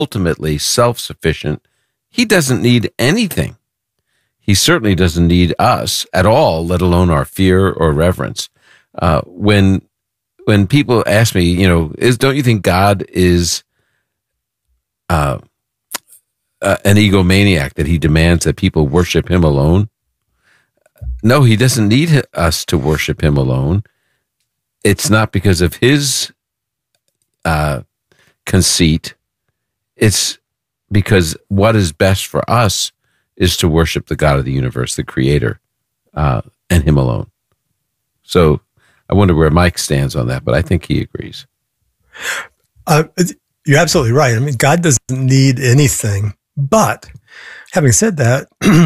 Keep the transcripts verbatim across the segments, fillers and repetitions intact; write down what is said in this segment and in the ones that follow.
ultimately self-sufficient. He doesn't need anything. He certainly doesn't need us at all, let alone our fear or reverence. Uh, when when people ask me, you know, is don't you think God is uh, uh, an egomaniac, that he demands that people worship him alone? No, he doesn't need us to worship him alone. It's not because of his uh, conceit. It's because what is best for us is to worship the God of the universe, the creator, uh, and him alone. So I wonder where Mike stands on that, but I think he agrees. Uh, you're absolutely right. I mean, God doesn't need anything, but having said that,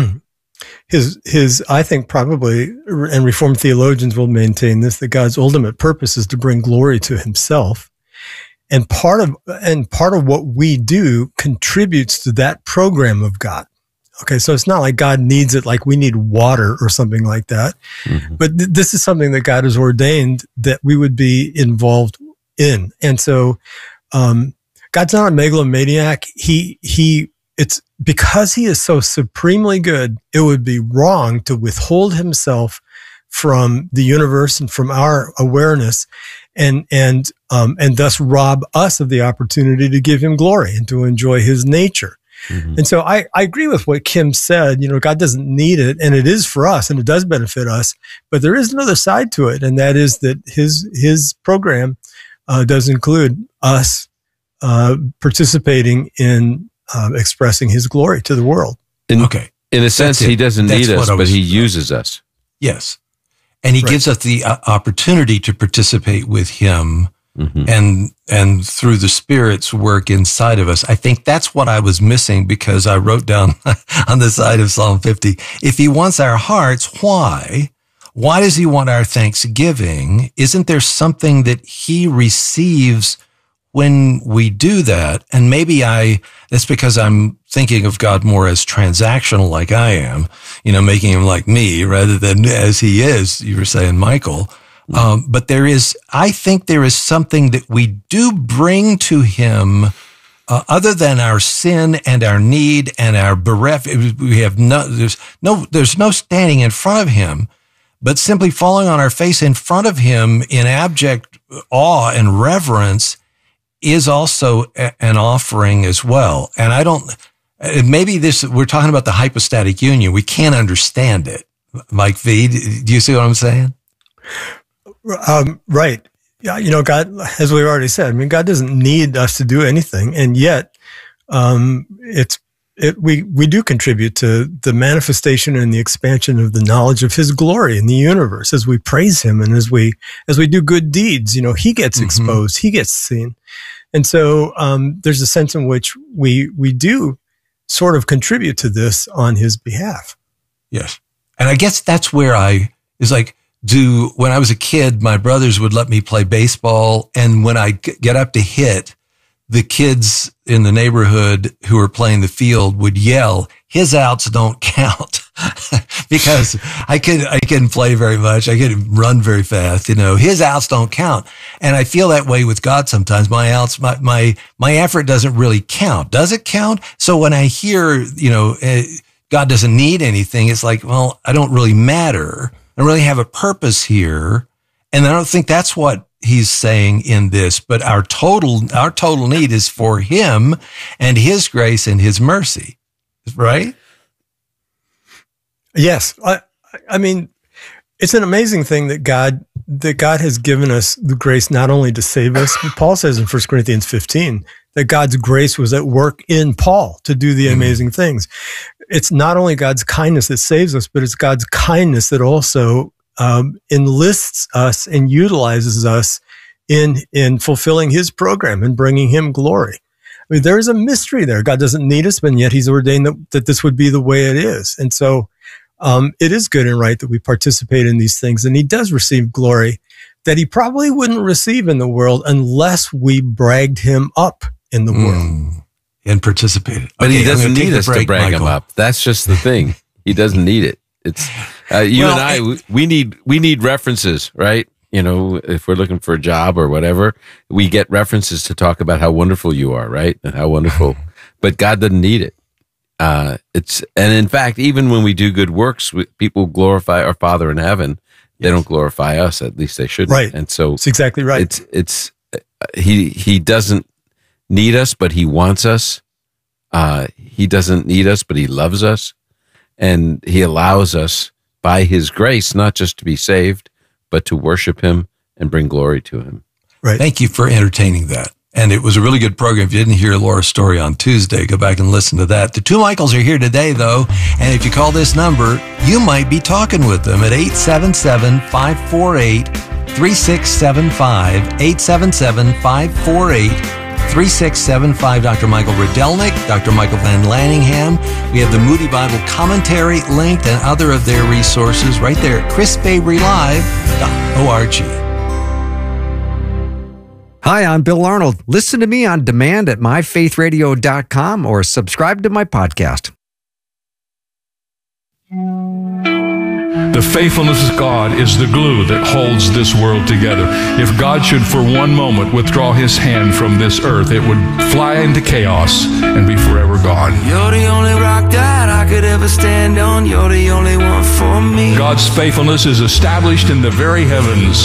his, his, I think probably, and Reformed theologians will maintain this, that God's ultimate purpose is to bring glory to himself. And part of, and part of what we do contributes to that program of God. Okay. So it's not like God needs it like we need water or something like that. Mm-hmm. But th- this is something that God has ordained that we would be involved in. And so, um, God's not a megalomaniac. He, he, it's because he is so supremely good, it would be wrong to withhold himself from the universe and from our awareness, and, and, um, and thus rob us of the opportunity to give him glory and to enjoy his nature. Mm-hmm. And so I, I agree with what Kim said. You know, God doesn't need it, and it is for us, and it does benefit us. But there is another side to it, and that is that his his program uh, does include us uh, participating in uh, expressing his glory to the world. In, okay, in a sense, he doesn't That's need us, but he uses us. Yes, and he right. gives us the uh, opportunity to participate with him. Mm-hmm. And, and through the Spirit's work inside of us. I think that's what I was missing, because I wrote down on the side of Psalm fifty, if he wants our hearts, why? Why does he want our thanksgiving? Isn't there something that he receives when we do that? And maybe I, that's because I'm thinking of God more as transactional, like I am, you know, making him like me rather than as he is, you were saying, Michael. Um, but there is, I think there is something that we do bring to him, uh, other than our sin and our need and our bereft. We have no, there's no, there's no standing in front of him, but simply falling on our face in front of him in abject awe and reverence is also a, an offering as well. And I don't, maybe this, we're talking about the hypostatic union. We can't understand it. Mike V, do you see what I'm saying? Um, right. Yeah. You know, God, as we've already said, I mean, God doesn't need us to do anything. And yet, um, it's, it, we, we do contribute to the manifestation and the expansion of the knowledge of his glory in the universe as we praise him and as we, as we do good deeds. You know, he gets mm-hmm. exposed, he gets seen. And so, um, there's a sense in which we, we do sort of contribute to this on his behalf. Yes. And I guess that's where I, is like, Do when I was a kid, my brothers would let me play baseball. And when I get up to hit, the kids in the neighborhood who were playing the field would yell, his outs don't count. Because I could, I couldn't play very much. I couldn't run very fast. You know, his outs don't count. And I feel that way with God sometimes. My outs, my, my, my effort doesn't really count. Does it count? So when I hear, you know, uh, God doesn't need anything, it's like, well, I don't really matter. I don't really have a purpose here. And I don't think that's what he's saying in this, but our total, our total need is for him and his grace and his mercy, right? Yes. I, I mean, it's an amazing thing that God, that God has given us the grace not only to save us, but Paul says in First Corinthians fifteen, that God's grace was at work in Paul to do the amazing mm-hmm. things. It's not only God's kindness that saves us, but it's God's kindness that also um, enlists us and utilizes us in in fulfilling his program and bringing him glory. I mean, there is a mystery there. God doesn't need us, but yet he's ordained that, that this would be the way it is. And so um, it is good and right that we participate in these things. And he does receive glory that he probably wouldn't receive in the world unless we bragged him up in the mm. world. And participated. But okay, he doesn't need us break, to brag Michael. him up. That's just the thing. He doesn't need it. It's uh, you well, and I. We need we need references, right? You know, if we're looking for a job or whatever, we get references to talk about how wonderful you are, right? And how wonderful, but God doesn't need it. Uh, it's, and in fact, even when we do good works, we, people glorify our Father in heaven. They don't glorify us. At least they shouldn't. Right. And so that's exactly right. It's, it's, uh, he, he doesn't need us, but he wants us. Uh, he doesn't need us, but he loves us. And he allows us by his grace, not just to be saved, but to worship him and bring glory to him. Right. Thank you for entertaining that. And it was a really good program. If you didn't hear Laura's story on Tuesday, go back and listen to that. The two Michaels are here today, though. And if you call this number, you might be talking with them at eight seven seven, five four eight, three six seven five, eight seven seven, five four eight, three six seven five. Doctor Michael Rydelnik, Doctor Michael Van Lanningham. We have the Moody Bible Commentary linked and other of their resources right there at chris fabry live dot org. Hi, I'm Bill Arnold. Listen to me on demand at my faith radio dot com or subscribe to my podcast. The faithfulness of God is the glue that holds this world together. If God should for one moment withdraw his hand from this earth, it would fly into chaos and be forever gone. You're the only rock that I could ever stand on. You're the only one for me. God's faithfulness is established in the very heavens.